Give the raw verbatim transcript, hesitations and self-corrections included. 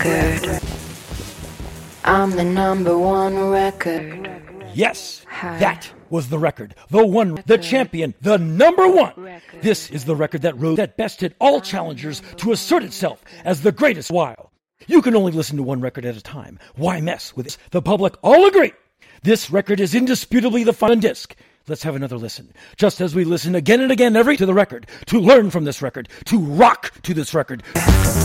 record. I'm the number one record. Yes, that was the record. The one, the champion, the number one. This is the record that rose, that bested all challengers to assert itself as the greatest while. You can only listen to one record at a time. Why mess with this? The public all agree. This record is indisputably the final disc. Let's have another listen. Just as we listen again and again every to the record, to learn from this record, to rock to this record.